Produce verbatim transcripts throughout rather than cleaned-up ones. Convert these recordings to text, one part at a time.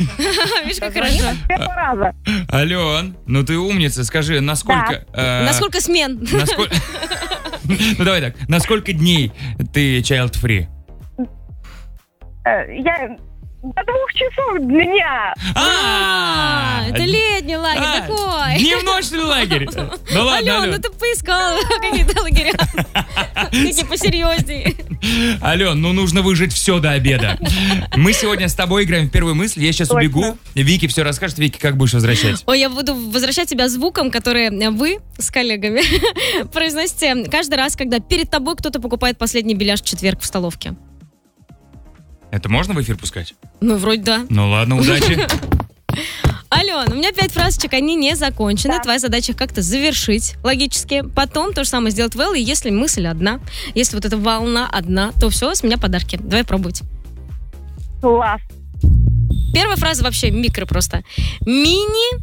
Видишь, как хорошо. Первого раза. Ален, ну ты умница, скажи, насколько... э, Насколько смен? насколько- Ну давай так, на сколько дней ты child free? Э, Я до двух часов дня. А, Это летний лагерь а, такой. Дневночный лагерь. Ну ладно, Ален, ну Ален. ты поискал какие-то лагеря. Такие посерьезнее. Ален, ну нужно выжить все до обеда. Мы сегодня с тобой играем в первую мысль. Я сейчас Точно. убегу. Вики все расскажет. Вики, как будешь возвращать? Ой, я буду возвращать тебя звуком, который вы с коллегами произносите каждый раз, когда перед тобой кто-то покупает последний беляш в четверг в столовке. Это можно в эфир пускать? Ну, вроде да. Ну ладно, удачи. Ален, у меня пять фразочек, они не закончены. Да. Твоя задача их как-то завершить логически. Потом то же самое сделать Вэл, и если мысль одна, если вот эта волна одна, то все, с меня подарки. Давай пробовать. Класс. Первая фраза вообще микро просто. Мини.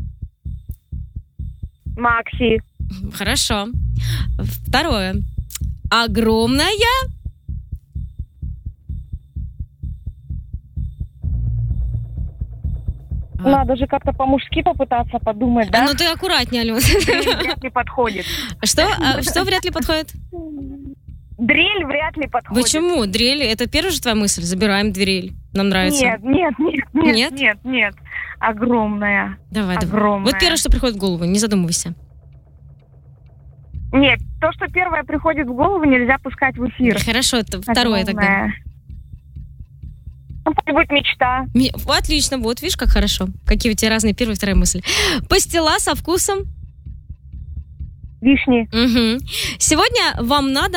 Макси. Хорошо. Второе. Огромная. Надо же как-то по-мужски попытаться подумать, А, да? ну ты аккуратнее, Ален. Дрель вряд ли подходит. Что? А, что вряд ли подходит? Дрель вряд ли подходит. Почему? Дрель, это первая же твоя мысль. Забираем дрель. Нам нравится. Нет, нет, нет, нет, Нет? нет, нет. Огромная. Давай, давай. Огромная. Вот первое, что приходит в голову, не задумывайся. Нет, то, что первое приходит в голову, нельзя пускать в эфир. Хорошо, это второе тогда. Огромная. Ну, пусть будет мечта. Ми- Отлично, вот, видишь, как хорошо. Какие у тебя разные первая и вторая мысль. Пастила со вкусом. Вишни. Мгм. Сегодня вам надо...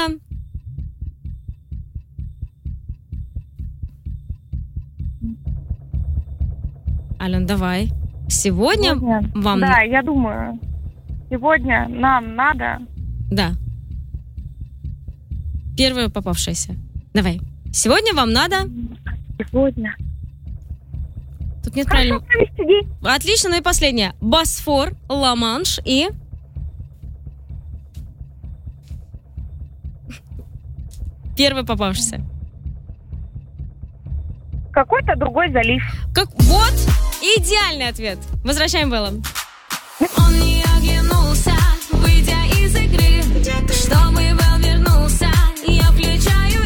Ален, давай. Сегодня Сегодня- вам... Да, я думаю. Сегодня нам надо... Да. Первая попавшаяся. Давай. Сегодня вам надо... Сегодня. Тут нет Хорошо правильного... провести день. Отлично, ну и последнее. Босфор, Ла-Манш и... Первый попавшийся. Какой-то другой залив. Как... Вот! Идеальный ответ. Возвращаем Белла. Он не оглянулся, выйдя из игры. Чтобы Вэл вернулся, я включаю.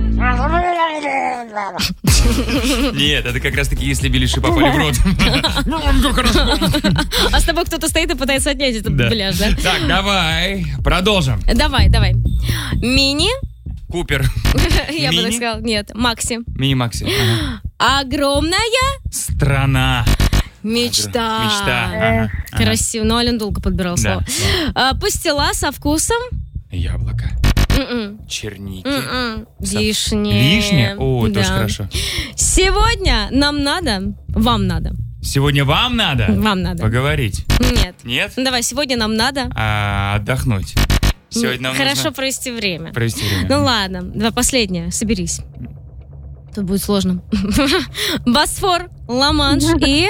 Нет, это как раз таки, если беляши попали в рот. Ну, ну, хорошо. А с тобой кто-то стоит и пытается отнять этот Да. беляш, да? Так, давай, продолжим. Давай, давай. Мини. Купер. Я бы так Мини? сказала. Нет, Макси. Мини-макси. Ага. Огромная Страна. мечта. Мечта. Э, Ага, ага. Красиво. Но Ален долго подбирал Да, слово. А, пастила со вкусом. Яблоко. М-м. Черники. М-м. Со- Вишни. Вишня? О, Да. тоже хорошо. Сегодня нам надо, вам надо, Сегодня вам надо вам надо. поговорить. Нет. Нет? Ну, давай, сегодня нам надо А, отдохнуть. Сегодня нам хорошо нужно провести время. провести время. Ну ладно, давай последнее, соберись. Тут будет сложно. Босфор, Ла-Манш и...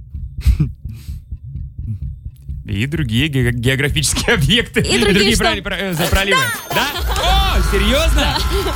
И другие ге- географические объекты. И другие что? прали- про- э, за проливы. Да? О, серьезно?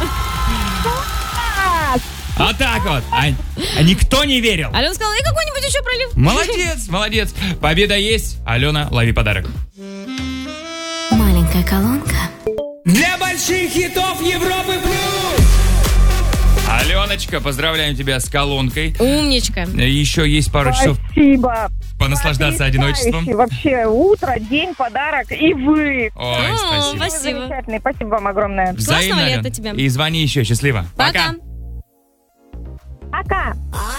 Вот так вот. А, а никто не верил. Алена сказала, и какой-нибудь еще пролив. Молодец, молодец. Победа есть. Алена, лови подарок. Маленькая колонка. Для больших хитов Европы плюс! Аленочка, поздравляем тебя с колонкой. Умничка. Еще есть пару часов Спасибо. понаслаждаться Потрясающе. одиночеством. Вообще, утро, день, подарок и вы. Ой, О, спасибо. спасибо. Спасибо. Замечательный. Спасибо вам огромное. Взаимно, Классного Ален. лета тебе. И звони еще. Счастливо. Пока. Пока.